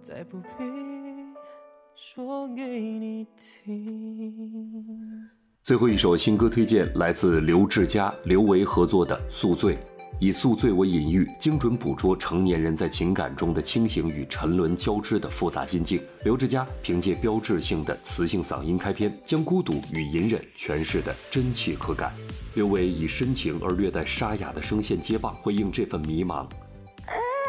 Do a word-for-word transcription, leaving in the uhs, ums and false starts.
再不必说给你听。 最后一首新歌推荐来自刘志佳、刘维合作的《宿醉》，以宿醉为隐喻，精准捕捉成年人在情感中的清醒与沉沦交织的复杂心境。刘志佳凭借标志性的磁性嗓音开篇，将孤独与隐忍诠释得真切可感。刘维以深情而略带沙哑的声线接棒，回应这份迷茫，